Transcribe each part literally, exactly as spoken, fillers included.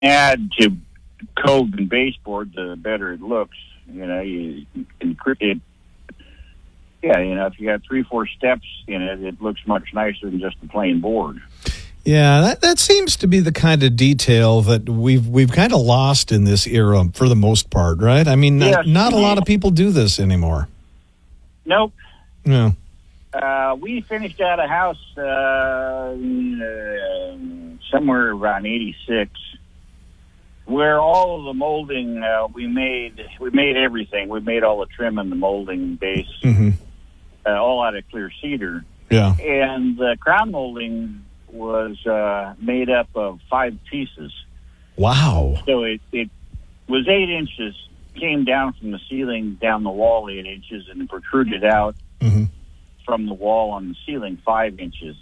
add to cove and baseboard, the better it looks. You know, you, you can it. Yeah, you know, if you got three, four steps in it, it looks much nicer than just a plain board. Yeah, that, that seems to be the kind of detail that we've we've kind of lost in this era for the most part, right? I mean, yes. not, not a lot of people do this anymore. Nope. No. Uh, we finished out a house uh, uh, somewhere around eighty-six, where all of the molding uh, we made. We made everything. We made all the trim and the molding base, mm-hmm. uh, all out of clear cedar. Yeah. And the crown molding was uh, made up of five pieces. Wow. So it, it was eight inches, came down from the ceiling, down the wall eight inches, and protruded out mm-hmm. from the wall on the ceiling five inches.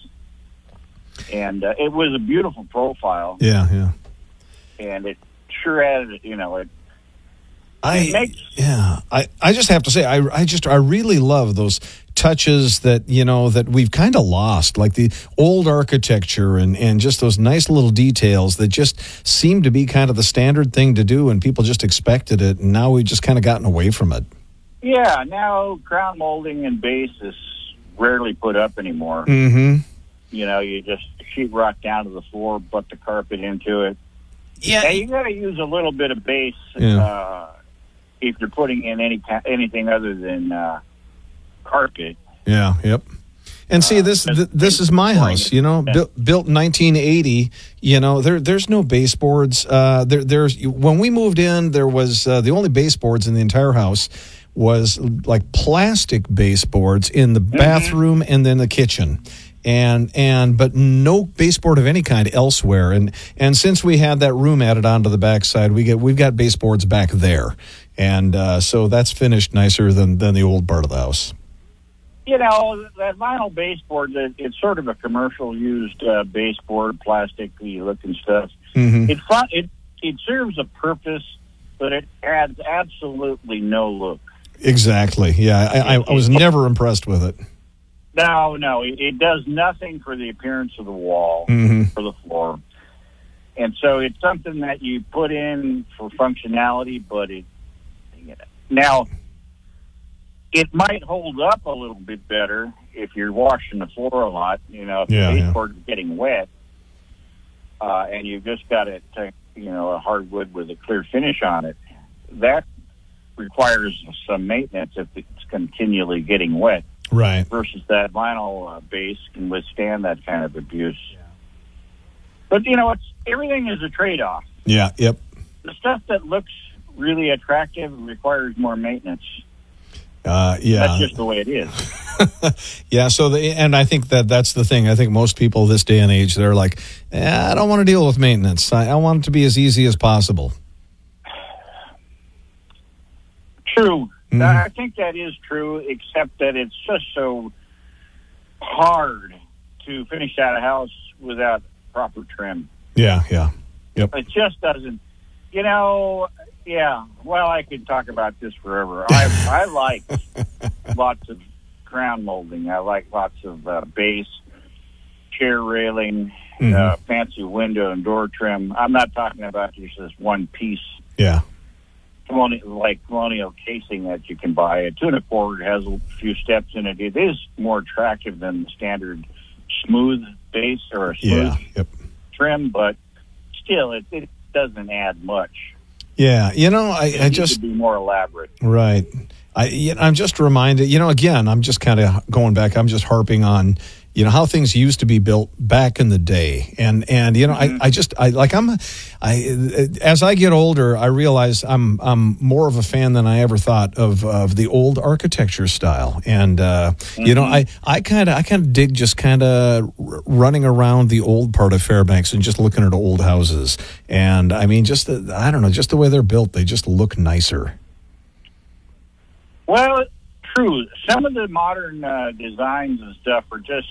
And uh, it was a beautiful profile. Yeah, yeah. And it sure added, you know, it, I, it makes... Yeah, I, I just have to say, I, I just, I really love those touches that, you know, that we've kind of lost, like the old architecture and, and just those nice little details that just seem to be kind of the standard thing to do, and people just expected it, and now we've just kind of gotten away from it. Yeah, now crown molding and base is rarely put up anymore. Mm-hmm. You know, you just sheetrock down to the floor, butt the carpet into it. Yeah, yeah you got to use a little bit of base yeah. uh, if you're putting in any anything other than uh, carpet. Yeah, yep. And see, this uh, th- this is my house, you know, built built in nineteen eighty. You know, there there's no baseboards. Uh, there there's when we moved in, there was uh, the only baseboards in the entire house was like plastic baseboards in the mm-hmm. bathroom and then the kitchen. And and but no baseboard of any kind elsewhere. And and since we had that room added onto the backside, we get we've got baseboards back there, and uh, so that's finished nicer than, than the old part of the house. You know, that vinyl baseboard, it, it's sort of a commercial used uh, baseboard, plastic-y looking stuff. Mm-hmm. It fun, it it serves a purpose, but it adds absolutely no look. Exactly. Yeah, I, I, I was never impressed with it. No, no, it, it does nothing for the appearance of the wall, mm-hmm. or the floor. And so it's something that you put in for functionality, but it, you know, now, it might hold up a little bit better if you're washing the floor a lot, you know, if yeah, the yeah. baseboard is getting wet, uh, and you've just got it, to, you know, a hardwood with a clear finish on it. That requires some maintenance if it's continually getting wet. Right. Versus that vinyl uh, base can withstand that kind of abuse. Yeah. But, you know, it's everything is a trade-off. Yeah, yep. The stuff that looks really attractive requires more maintenance. Uh, yeah. That's just the way it is. yeah, so, the, and I think that that's the thing. I think most people this day and age, they're like, eh, I don't want to deal with maintenance. I, I want it to be as easy as possible. True. Mm-hmm. I think that is true, except that it's just so hard to finish out a house without proper trim. Yeah, yeah. Yep. It just doesn't, you know, yeah, well, I could talk about this forever. I, I like lots of crown molding. I like lots of uh, base, chair railing, mm-hmm. uh, fancy window and door trim. I'm not talking about just this one piece. Yeah. Like colonial casing that you can buy. A tuna cord has a few steps in it. It is more attractive than the standard smooth base or a smooth yeah, yep. trim, but still, it, it doesn't add much. Yeah, you know, I, it I needs just to be more elaborate. Right. I, you know, I'm just reminded. You know, again, I'm just kind of going back. I'm just harping on, you know, how things used to be built back in the day, and and you know, mm-hmm. I, I just I like I'm, I as I get older, I realize I'm I'm more of a fan than I ever thought of of the old architecture style, and uh, mm-hmm. you know, I I kind of I kind of dig just kind of r- running around the old part of Fairbanks and just looking at old houses, and I mean, just the, I don't know, just the way they're built, they just look nicer. Well, true. Some of the modern uh, designs and stuff are just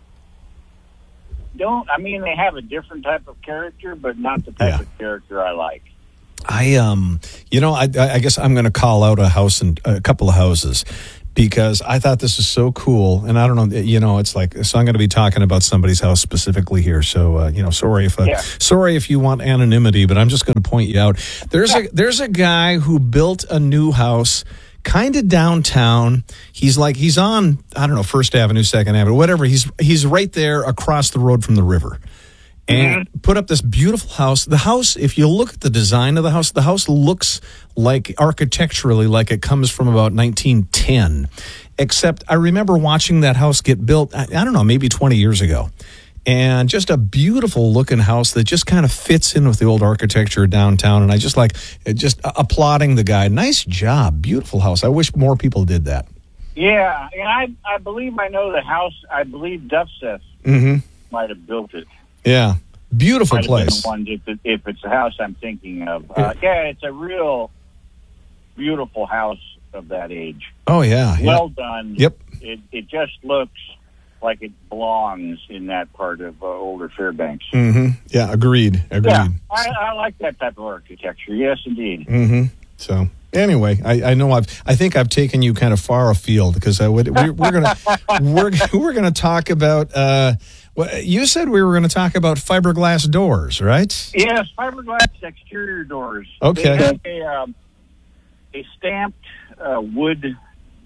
don't. I mean, they have a different type of character, but not the type yeah. of character I like. I um, you know, I I guess I'm going to call out a house and a couple of houses. because I thought this is so cool. And I don't know, you know, it's like, so I'm going to be talking about somebody's house specifically here. So, uh, you know, sorry if, uh, Yeah. sorry if you want anonymity, but I'm just going to point you out. There's a, there's a guy who built a new house kind of downtown. He's like, he's on, I don't know, First Avenue, Second Avenue, whatever. He's, he's right there across the road from the river. And mm-hmm. put up this beautiful house. The house, if you look at the design of the house, the house looks like architecturally like it comes from about nineteen ten. Except I remember watching that house get built, I, I don't know, maybe twenty years ago. And just a beautiful looking house that just kind of fits in with the old architecture downtown. And I just like, just applauding the guy. Nice job. Beautiful house. I wish more people did that. Yeah. And I, I believe I know the house. I believe Dufseth mm-hmm. might have built it. Yeah, beautiful Might place. The one, if, it, if it's the house I'm thinking of, uh, yeah, it's a real beautiful house of that age. Oh yeah, well yeah. done. Yep. It it just looks like it belongs in that part of uh, older Fairbanks. Mm-hmm. Yeah, agreed. Agreed. Yeah, I, I like that type of architecture. Yes, indeed. Mm-hmm. So. Anyway, I, I know I've. I think I've taken you kind of far afield because I would. We're, we're gonna we're we're gonna talk about. Uh, well, you said we were going to talk about fiberglass doors, right? Yes, fiberglass exterior doors. Okay. They have a, um, a stamped uh, wood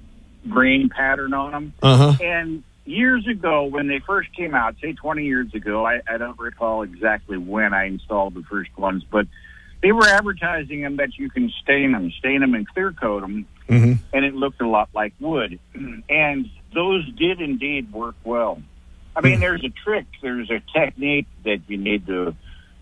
grain pattern on them. Uh huh. And years ago, when they first came out, say twenty years ago, I, I don't recall exactly when I installed the first ones, but they were advertising them that you can stain them, stain them and clear coat them, mm-hmm. and it looked a lot like wood. And those did indeed work well. I mean, mm-hmm. there's a trick, there's a technique that you need to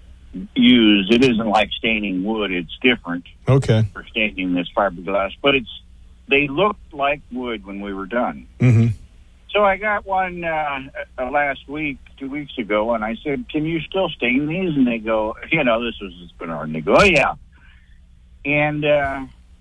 use. It isn't like staining wood; it's different. Okay. For staining this fiberglass, but it's they looked like wood when we were done. Mm-hmm. So I got one uh, uh, last week, two weeks ago, and I said, "Can you still stain these?" And they go, "You know, this was Bernard." And they go, "Oh yeah." And uh,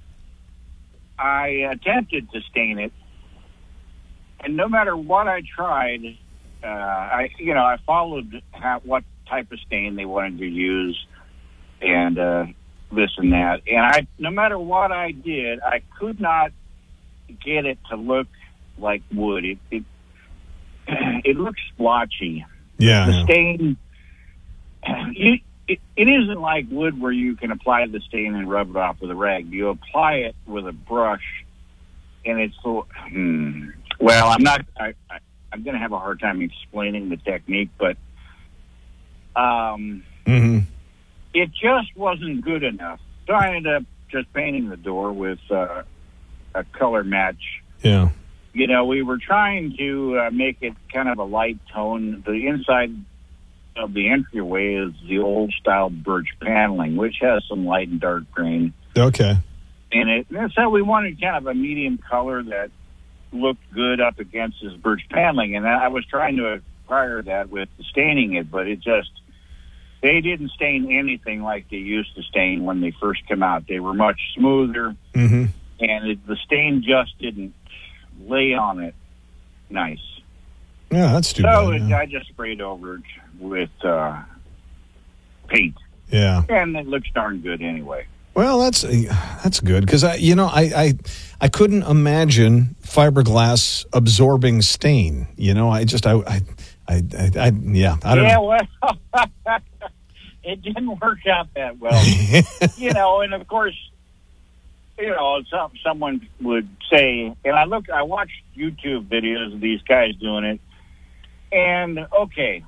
I attempted to stain it, and no matter what I tried, uh, I you know I followed how, what type of stain they wanted to use, and uh, this and that, and I no matter what I did, I could not get it to look like wood. It it, it looks splotchy. Yeah. The stain, you, it, it isn't like wood where you can apply the stain and rub it off with a rag. You apply it with a brush, and it's so. Hmm, well, I'm not. I, I, I'm going to have a hard time explaining the technique, but um, mm-hmm. it just wasn't good enough. So I ended up just painting the door with uh, a color match. Yeah. You know, we were trying to uh, make it kind of a light tone. The inside of the entryway is the old-style birch paneling, which has some light and dark grain Okay. in it. And so we wanted kind of a medium color that looked good up against this birch paneling. And I was trying to acquire that with staining it, but it just, they didn't stain anything like they used to stain when they first came out. They were much smoother, Mm-hmm. and it, the stain just didn't lay on it nice. Yeah, that's too so bad. it, Yeah. I just sprayed over it with uh, paint, yeah. and it looks darn good anyway. Well, that's that's good because I, you know, I, I I couldn't imagine fiberglass absorbing stain. You know, I just I I I, I, I yeah I don't yeah, know. well, it didn't work out that well. You know, and of course, you know, some someone would say, and I look, I watched YouTube videos of these guys doing it, and okay,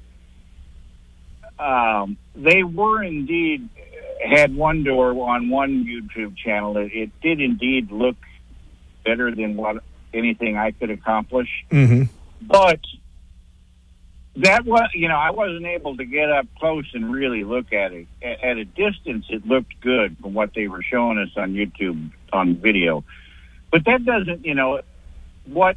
um, they were indeed had one door on one YouTube channel. It, it did indeed look better than what anything I could accomplish, Mm-hmm. but that was, you know, I wasn't able to get up close and really look at it. At, at a distance, it looked good from what they were showing us on YouTube on video. But that doesn't, you know, what,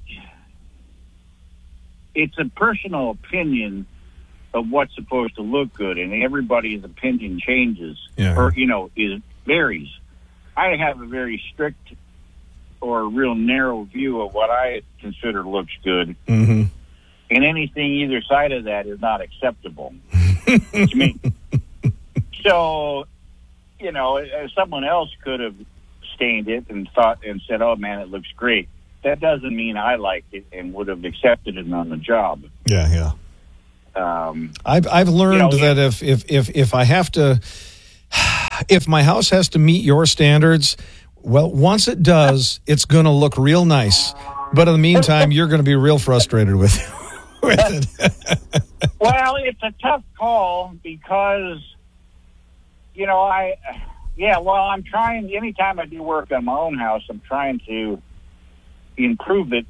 it's a personal opinion of what's supposed to look good, and everybody's opinion changes, Yeah. or, you know, is varies. I have a very strict or real narrow view of what I consider looks good. Mm-hmm. And anything either side of that is not acceptable to me. So, you know, someone else could have stained it and thought and said, "Oh man, it looks great." that doesn't mean I liked it and would have accepted it on the job. Yeah, yeah. Um, I've I've learned you know, that if, if if if I have to, if my house has to meet your standards, well, once it does, it's going to look real nice. But in the meantime, you're going to be real frustrated with with it. Well, it's a tough call because, you know, I, yeah, well, I'm trying, anytime I do work on my own house, I'm trying to improve it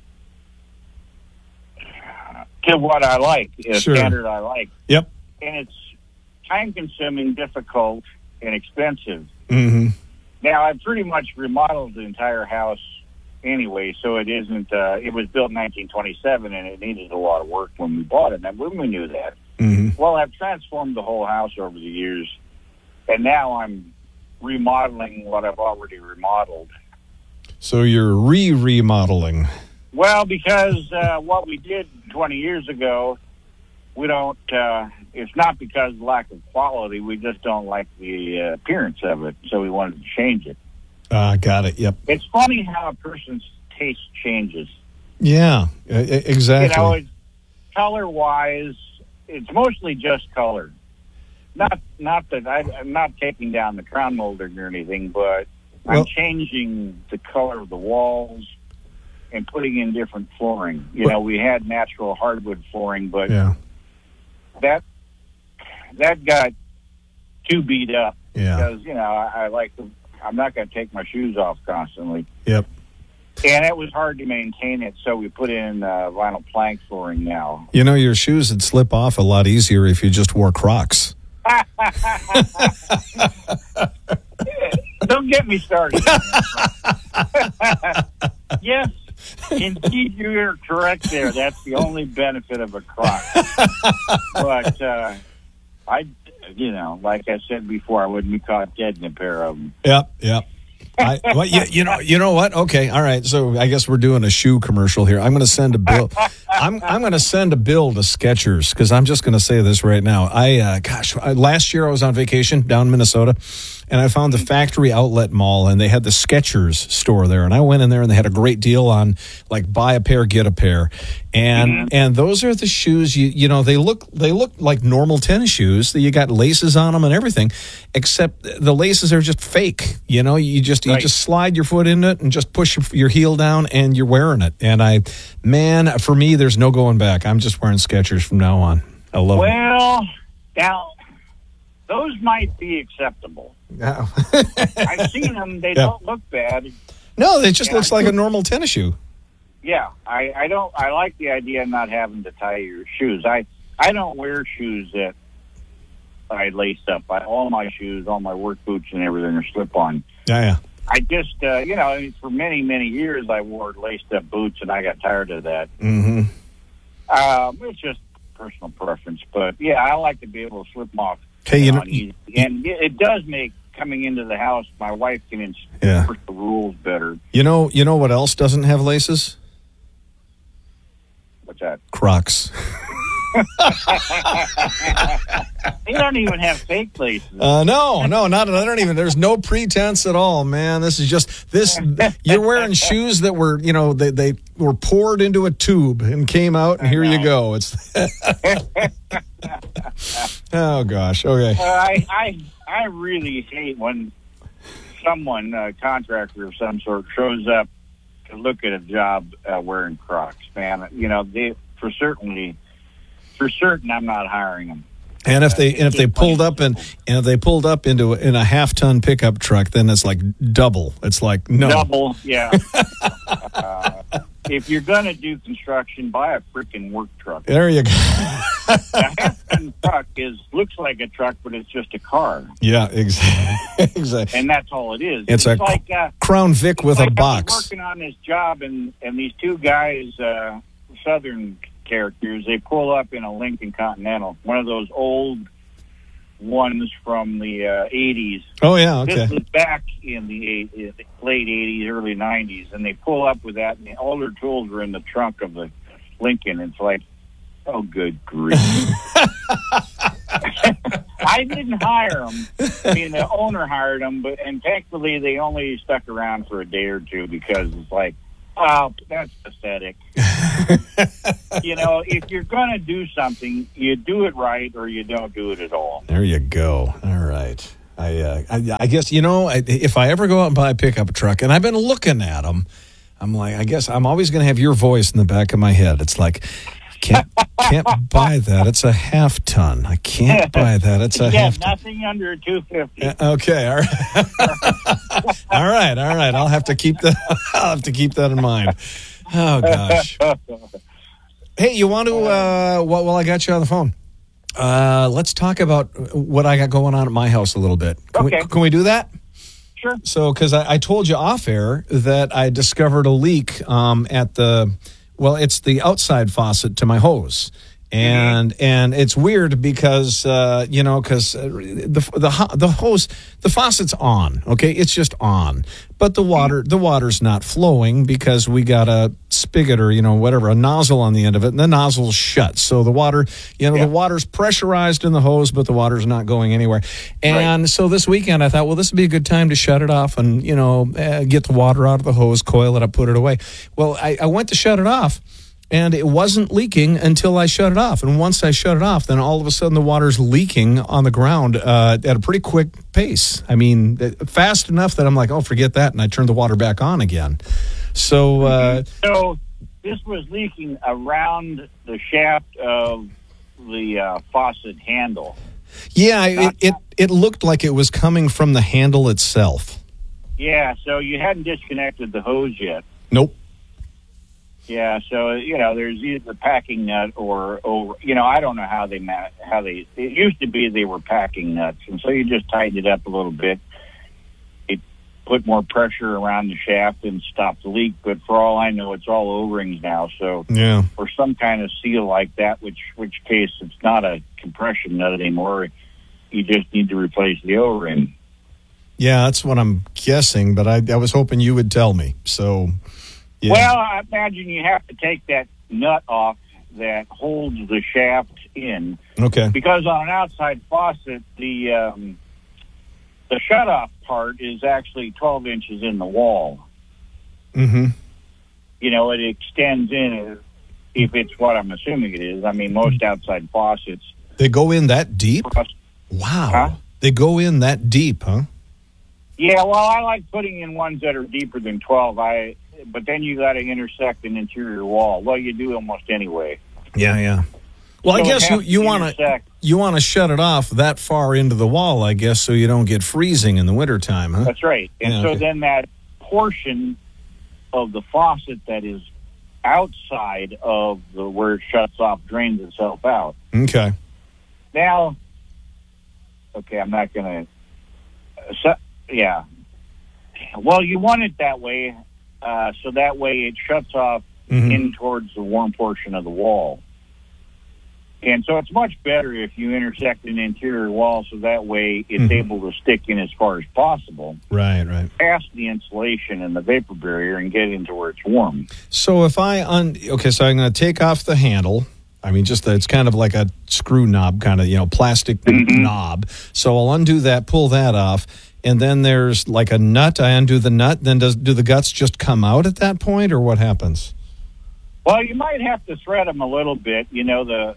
to what I like, a Sure. standard I like. Yep. And it's time-consuming, difficult, and expensive. Mm-hmm. Now, I've pretty much remodeled the entire house anyway, so it isn't, uh, it was built in nineteen twenty-seven, and it needed a lot of work when we bought it, and we knew that. Mm-hmm. Well, I've transformed the whole house over the years, and now I'm remodeling what I've already remodeled. So you're re-remodeling. Well, because uh, what we did twenty years ago, we don't, uh, it's not because of lack of quality, we just don't like the uh, appearance of it, so we wanted to change it. Ah, got it. Yep. It's funny how a person's taste changes. Yeah, e- exactly. You know, it's, color-wise, it's mostly just color. Not not that I, I'm not taking down the crown molding or anything, but Well- I'm changing the color of the walls and putting in different flooring. You Well- know, we had natural hardwood flooring, but yeah. that that got too beat up Yeah. because, you know, I, I like to, I'm not going to take my shoes off constantly. Yep. And it was hard to maintain it, so we put in uh, vinyl plank flooring now. You know, your shoes would slip off a lot easier if you just wore Crocs. Don't get me started. Yes, indeed, you're correct there. That's the only benefit of a Croc. But uh, I, you know, like I said before, I wouldn't be caught dead in a pair of them. Yep, yep. I, well, you, you know, you know what? Okay, all right. So I guess we're doing a shoe commercial here. I'm going to send a bill. I'm I'm going to send a bill to Skechers because I'm just going to say this right now. I uh, gosh, I, last year I was on vacation down in Minnesota, and I found the factory outlet mall, and they had the Skechers store there, and I went in there, and they had a great deal on like buy a pair, get a pair, and mm-hmm. and those are the shoes. You you know they look they look like normal tennis shoes. You got laces on them and everything, except the laces are just fake. You know, you just you right. just slide your foot in it and just push your, your heel down, and you're wearing it. And I, man, for me, there's no going back. I'm just wearing Skechers from now on. I love well, them. Well, now those might be acceptable. Yeah. I've seen them; they Yeah. don't look bad. No, it just Yeah. looks like a normal tennis shoe. Yeah, I, I don't. I like the idea of not having to tie your shoes. I I don't wear shoes that I lace up. I, all my shoes, all my work boots, and everything are slip on. Yeah, yeah. I just, uh, you know, I mean, for many, many years I wore laced up boots, and I got tired of that. Mm-hmm. Um, it's just personal preference, but yeah, I like to be able to slip them off. Hey, you know, easy. And it, it does make coming into the house. My wife can interpret Yeah. the rules better. You know, you know what else doesn't have laces? What's that? Crocs. They don't even have fake laces. Uh, no, no, not. I don't even. There's no pretense at all, man. This is just this. You're wearing shoes that were, you know, they they were poured into a tube and came out, and here you go. It's. Oh gosh. Okay. Uh, I I I really hate when someone, a contractor of some sort, shows up to look at a job uh, wearing Crocs. Man, you know, they for certainly. For certain, I'm not hiring them. And if they and if they pulled up and and if they pulled up into in a half ton pickup truck, then it's like double. It's like no double. Yeah. uh, if you're gonna do construction, buy a freaking work truck. There you go. A half ton truck is looks like a truck, but it's just a car. Yeah, exactly. exactly. And that's all it is. It's, it's a like uh, Crown Vic with like a box. I was working on this job, and and these two guys, uh, Southern characters, they pull up in a Lincoln Continental, one of those old ones from the uh, eighties. Oh yeah, okay. This was back in the eight, late eighties, early nineties, and they pull up with that, and all their tools were in the trunk of the Lincoln. It's like, oh, good grief. I didn't hire them. I mean, the owner hired them, but and thankfully they only stuck around for a day or two because it's like, Oh, that's pathetic. You know, if you're going to do something, you do it right or you don't do it at all. There you go. All right. I, uh, I, I guess, you know, I, if I ever go out and buy a pickup truck, and I've been looking at them, I'm like, I guess I'm always going to have your voice in the back of my head. It's like, can't can't buy that. It's a half ton. I can't buy that. It's a yeah, half ton. nothing under two fifty. Uh, okay, all right. all right, all right. I'll have to keep that. I'll have to keep that in mind. Oh gosh. Hey, you want to? Uh, well, well, I got you on the phone. Uh, let's talk about what I got going on at my house a little bit. Can, okay. we, can we do that? Sure. So, because I, I told you off air that I discovered a leak um, at the. Well, it's the outside faucet to my hose. And mm-hmm. and it's weird because, uh, you know, because the, the the hose, the faucet's on, okay? It's just on. But the water, the water's not flowing because we got a spigot or, you know, whatever, a nozzle on the end of it, and the nozzle's shut. So the water, you know, yeah. the water's pressurized in the hose, but the water's not going anywhere. And right. so this weekend I thought, well, this would be a good time to shut it off and, you know, uh, get the water out of the hose, coil it up, put it away. Well, I, I went to shut it off. And it wasn't leaking until I shut it off. And once I shut it off, then all of a sudden the water's leaking on the ground uh, at a pretty quick pace. I mean, fast enough that I'm like, oh, forget that. And I turned the water back on again. So, uh, so this was leaking around the shaft of the uh, faucet handle. Yeah, it, it, it looked like it was coming from the handle itself. Yeah, so you hadn't disconnected the hose yet. Nope. Yeah, so, you know, there's either packing nut or, or, you know, I don't know how they, how they, it used to be they were packing nuts. And so you just tighten it up a little bit. It put more pressure around the shaft and stop the leak. But for all I know, it's all O-rings now. So yeah. for some kind of seal like that, which, which case it's not a compression nut anymore, you just need to replace the O-ring. Yeah, that's what I'm guessing, but I, I was hoping you would tell me. So... Yeah. Well, I imagine you have to take that nut off that holds the shaft in. Okay. Because on an outside faucet, the um, the shutoff part is actually twelve inches in the wall. Mm-hmm. You know, it extends in if it's what I'm assuming it is. I mean, most outside faucets. They go in that deep? Wow. Huh? They go in that deep, huh? Yeah, well, I like putting in ones that are deeper than twelve. I... But then you got to intersect an interior wall. Well, you do almost anyway. Yeah, yeah. Well, so I guess you, you want to you want to shut it off that far into the wall, I guess, so you don't get freezing in the wintertime, huh? That's right. And yeah, so okay. then that portion of the faucet that is outside of the where it shuts off drains itself out. Okay. Now, okay, I'm not going to... So, yeah. Well, you want it that way... Uh, so that way it shuts off mm-hmm. in towards the warm portion of the wall. And so it's much better if you intersect an interior wall so that way it's mm-hmm. able to stick in as far as possible. Right, right. Past the insulation and the vapor barrier and get into where it's warm. So if I... Un- okay, so I'm going to take off the handle. I mean, just the, it's kind of like a screw knob, kind of, you know, plastic mm-hmm. knob. So I'll undo that, pull that off. And then there's like a nut. I undo the nut. Then does do the guts just come out at that point, or what happens? Well, you might have to thread them a little bit. You know, the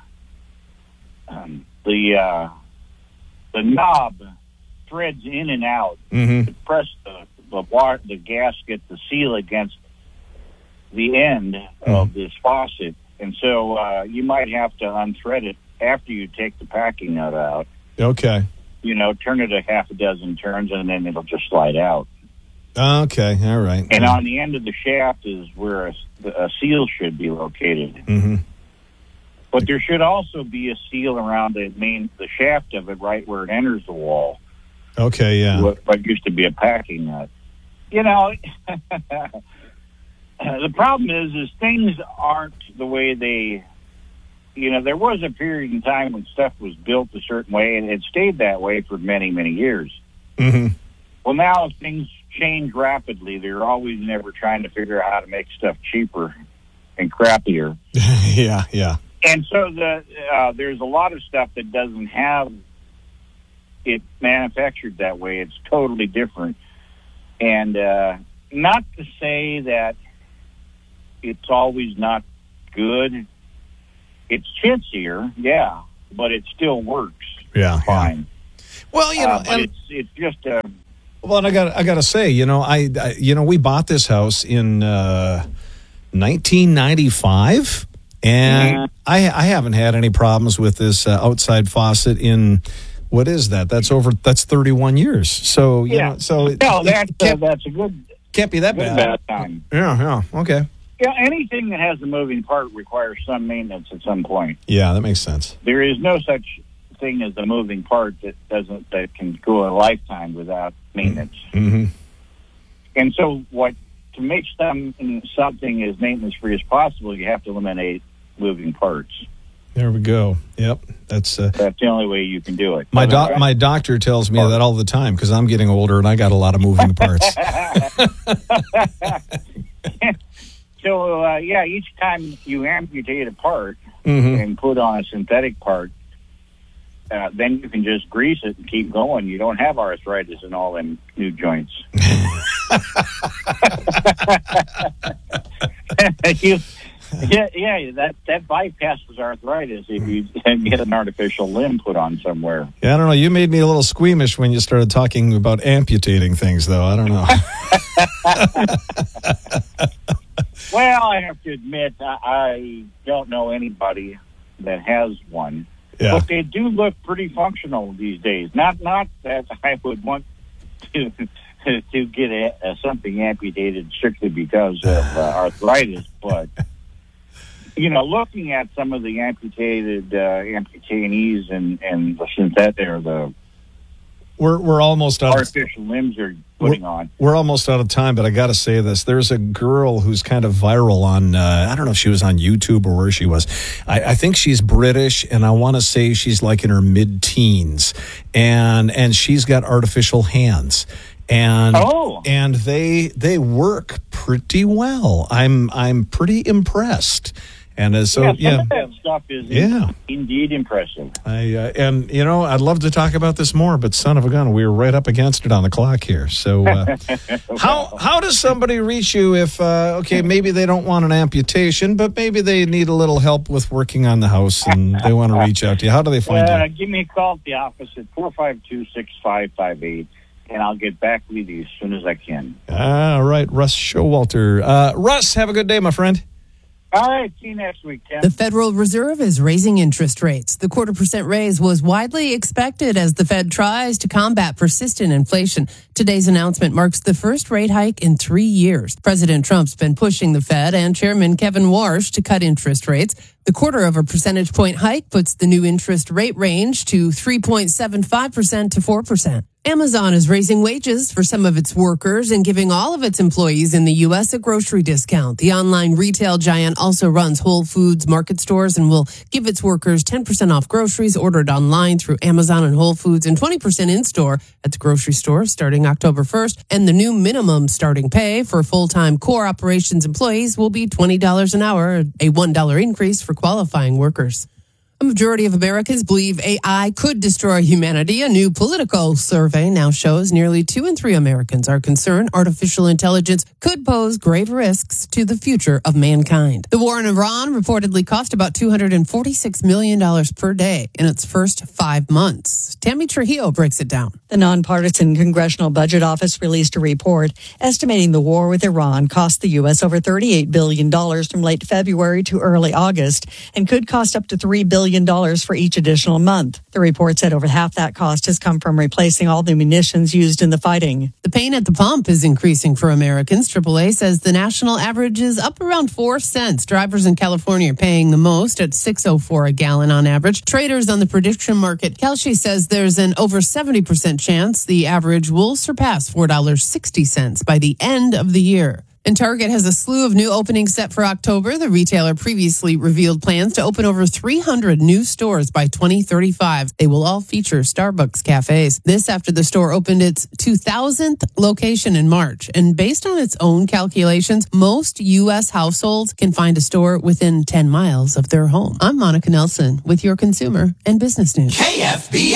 um, the uh, the knob threads in and out. Mm-hmm. To press the the, water, the gasket, the seal against the end mm-hmm. of this faucet, and so uh, you might have to unthread it after you take the packing nut out. Okay. You know, turn it a half a dozen turns, and then it'll just slide out. Okay, all right. And on the end of the shaft is where a, a seal should be located. Mm-hmm. But there should also be a seal around the main, the shaft of it, right where it enters the wall. Okay, yeah. What, what used to be a packing nut. You know, the problem is, is things aren't the way they... You know, there was a period in time when stuff was built a certain way, and it stayed that way for many, many years. Mm-hmm. Well, now things change rapidly. They're always never trying to figure out how to make stuff cheaper and crappier. yeah, yeah. And so the uh, there's a lot of stuff that doesn't have it manufactured that way. It's totally different. And uh, not to say that it's always not good. It's chintzier, yeah, but it still works. Yeah, fine. Yeah. Well, you know, uh, but and, it's it's just a. Well, and I got I got to say, you know, I, I you know we bought this house in uh, nineteen ninety-five, and Yeah. I I haven't had any problems with this uh, outside faucet in. What is that? That's over. That's thirty-one years. So you Yeah. know, so it, No, it that's uh, can't, that's a good can't be that good bad. bad time. Yeah, yeah, okay. Yeah, anything that has a moving part requires some maintenance at some point. Yeah, that makes sense. There is no such thing as a moving part that doesn't that can go a lifetime without maintenance. Mm-hmm. And so, what to make some something as maintenance free as possible, you have to eliminate moving parts. There we go. Yep, that's uh, That's the only way you can do it. my doc. My doctor tells me that all the time because I'm getting older and I got a lot of moving parts. So, uh, yeah, each time you amputate a part Mm-hmm. and put on a synthetic part, uh, then you can just grease it and keep going. You don't have arthritis in all them new joints. you, yeah, yeah, that, that bypasses arthritis if you get an artificial limb put on somewhere. Yeah, I don't know. You made me a little squeamish when you started talking about amputating things, though. I don't know. Well, I have to admit, I, I don't know anybody that has one. Yeah. But they do look pretty functional these days. Not not that I would want to to get a, a, something amputated strictly because of uh, arthritis, but you know, looking at some of the amputated uh, amputanees and and the synthetic or the We're we're almost out. Of, artificial limbs are putting we're, on. We're almost out of time, but I got to say this: there's a girl who's kind of viral on. Uh, I don't know if she was on YouTube or where she was. I, I think she's British, and I want to say she's like in her mid-teens, and and she's got artificial hands, and Oh. and they they work pretty well. I'm I'm pretty impressed. And uh, so, yeah, some yeah, of that stuff is Yeah. indeed impressive. I uh, and you know, I'd love to talk about this more, but son of a gun, we were right up against it on the clock here. So, uh, how how does somebody reach you if uh, okay, maybe they don't want an amputation, but maybe they need a little help with working on the house and they want to reach out to you? How do they find Uh, you? give me a call at the office at four five two, six five five eight, and I'll get back with you as soon as I can. All right, Russ Showalter. Uh, Russ, have a good day, my friend. All right, see you next week, Tim. The Federal Reserve is raising interest rates. The quarter percent raise was widely expected as the Fed tries to combat persistent inflation. Today's announcement marks the first rate hike in three years. President Trump's been pushing the Fed and Chairman Kevin Warsh to cut interest rates. The quarter of a percentage point hike puts the new interest rate range to three point seven five percent to four percent. Amazon is raising wages for some of its workers and giving all of its employees in the U S a grocery discount. The online retail giant also runs Whole Foods market stores and will give its workers ten percent off groceries ordered online through Amazon and Whole Foods and twenty percent in-store at the grocery store starting October first. And the new minimum starting pay for full-time core operations employees will be twenty dollars an hour, a one dollar increase for qualifying workers. A majority of Americans believe A I could destroy humanity. A new Politico survey now shows nearly two in three Americans are concerned artificial intelligence could pose grave risks to the future of mankind. The war in Iran reportedly cost about two hundred forty-six million dollars per day in its first five months. Tammy Trujillo breaks it down. The nonpartisan Congressional Budget Office released a report estimating the war with Iran cost the U S over thirty-eight billion dollars from late February to early August and could cost up to three billion dollars for each additional month. The report said over half that cost has come from replacing all the munitions used in the fighting. The pain at the pump is increasing for Americans. triple A says the national average is up around four cents. Drivers in California are paying the most at six oh four a gallon on average. Traders on the prediction market, Kalshi says there's an over seventy percent chance the average will surpass four dollars and sixty cents by the end of the year. And Target has a slew of new openings set for October. The retailer previously revealed plans to open over three hundred new stores by twenty thirty-five. They will all feature Starbucks cafes. This after the store opened its two thousandth location in March. And based on its own calculations, most U S households can find a store within ten miles of their home. I'm Monica Nelson with your Consumer and Business News. K F B